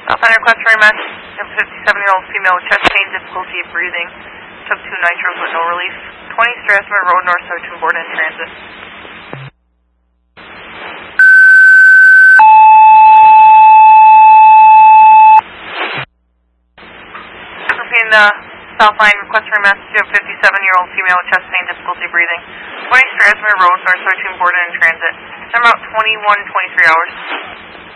Southline request for EMS. 57-year-old female with chest pain, difficulty of breathing. Took 2 nitros with no relief. 20 Strathmore Road, North Search and board in transit. Repeating the Southline request for EMS. 57-year-old female with chest pain, difficulty of breathing. 20 Strathmore Road, North Search and board in transit. Number out 21-23 hours.